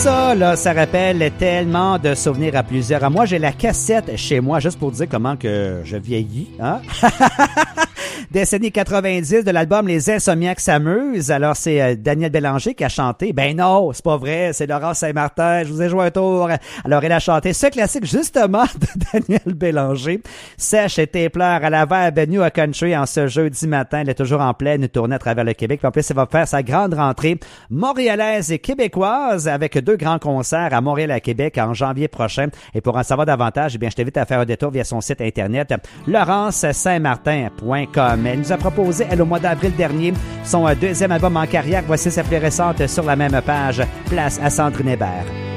Ça, là, ça rappelle tellement de souvenirs à plusieurs. Moi, j'ai la cassette chez moi, juste pour dire comment que je vieillis, hein? Décennie 90 de l'album Les Insomniaques s'amusent. Alors, c'est Daniel Bélanger qui a chanté. Ben non, c'est pas vrai, c'est Laurence Saint-Martin. Je vous ai joué un tour. Alors, elle a chanté ce classique, justement, de Daniel Bélanger. Sèche et tes pleurs à la Verbe New Country en ce jeudi matin. Elle est toujours en pleine tournée à travers le Québec. Puis en plus, elle va faire sa grande rentrée montréalaise et québécoise avec 2 grands concerts à Montréal et à Québec en janvier prochain. Et pour en savoir davantage, eh bien, je t'invite à faire un détour via son site internet laurencesaintmartin.com. Elle nous a proposé, elle, au mois d'avril dernier, son 2e album en carrière. Voici sa plus récente sur la même page. Place à Sandrine Hébert.